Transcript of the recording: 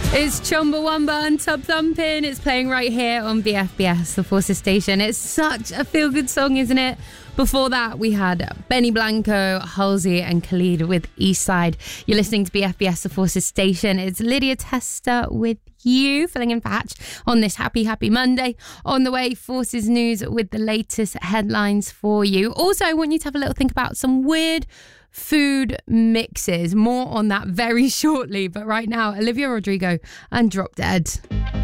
It's Chumbawamba and Tub Thumping. It's playing right here on BFBS, the Forces station. It's such a feel-good song, isn't it? Before that, we had Benny Blanco, Halsey and Khalid with Eastside. You're listening to BFBS, the Forces station. It's Lydia Tester with you, filling in for Hatch on this happy Monday. On the way, Forces News with the latest headlines for you. Also, I want you to have a little think about some weird food mixes. More on that very shortly. But right now, Olivia Rodrigo and Drop Dead.